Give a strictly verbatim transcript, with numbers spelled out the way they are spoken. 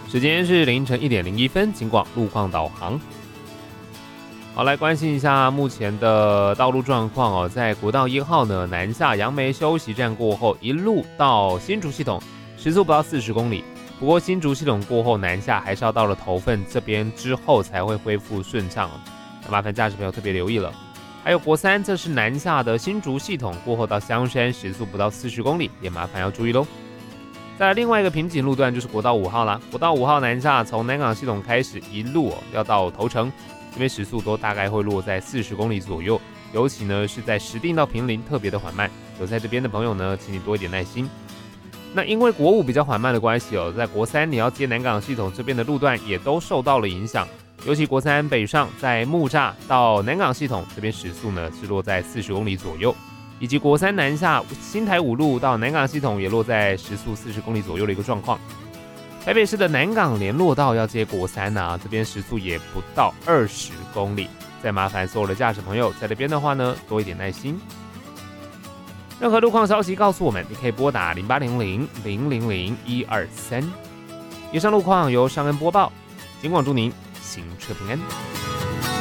时间是凌晨一点零一分，警广路况导航。好，来关心一下目前的道路状况哦。在国道一号呢，南下杨梅休息站过后，一路到新竹系统，时速不到四十公里。不过新竹系统过后南下，还是要到了头份这边之后才会恢复顺畅哦。那麻烦驾驶朋友特别留意了。还有国三，这是南下的新竹系统过后到香山，时速不到四十公里，也麻烦要注意喽。再来另外一个瓶颈路段就是国道五号啦，国道五号南下从南港系统开始一路、哦、要到头城，这边时速都大概会落在四十公里左右，尤其呢是在石碇到坪林特别的缓慢，有在这边的朋友呢，请你多一点耐心。那因为国五比较缓慢的关系哦，在国三你要接南港系统这边的路段也都受到了影响，尤其国三北上在木栅到南港系统这边时速呢是落在四十公里左右。以及国三南下新台五路到南港系统也落在时速四十公里左右的一个状况。台北市的南港联络道要接国三啊，这边时速也不到二十公里。再麻烦所有的驾驶朋友在这边的话呢，多一点耐心。任何路况消息告诉我们，你可以拨打零八零零零零零一二三。以上路况由尚恩播报，警广祝您行车平安。